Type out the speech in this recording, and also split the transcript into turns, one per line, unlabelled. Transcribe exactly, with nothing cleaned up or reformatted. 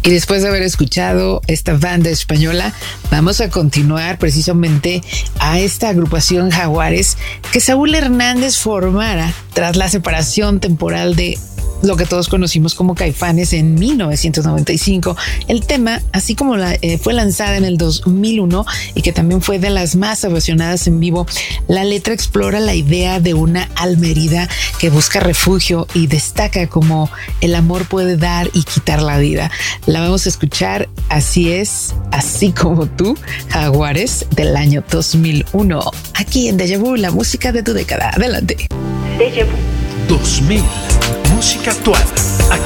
Y después de haber escuchado esta banda española, vamos a continuar precisamente a esta agrupación Jaguares que Saúl Hernández formara tras la separación temporal de lo que todos conocimos como Caifanes en mil novecientos noventa y cinco. El tema, así como la, eh, fue lanzada en el dos mil uno y que también fue de las más ovacionadas en vivo, la letra explora la idea de una alma herida que busca refugio y destaca cómo el amor puede dar y quitar la vida. La vamos a escuchar, Así es, así como tú, Jaguares, del año dos mil uno. Aquí en Deja Vu, la música de tu década. Adelante.
Deja Vu.
dos mil. Música actual.